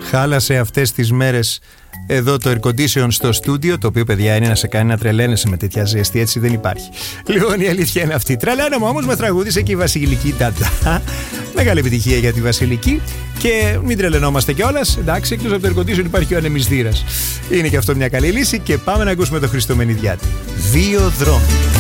χάλασε αυτές τις μέρες εδώ το air condition στο στούντιο, το οποίο, παιδιά, είναι να σε κάνει να τρελαίνεσαι με τέτοια ζέστη, έτσι δεν υπάρχει. Λοιπόν, η αλήθεια είναι αυτή. Τρελαίνομαι όμως με τραγούδισε και η Βασιλική Τάντα. Μεγάλη επιτυχία για τη Βασιλική. Και μην τρελαινόμαστε κιόλας. Εντάξει, εκτός από το air condition υπάρχει ο ανεμιστήρας. Είναι και αυτό μια καλή λύση. Και πάμε να ακούσουμε τον Χριστό Μενιδιάτη. Δύο δρόμοι.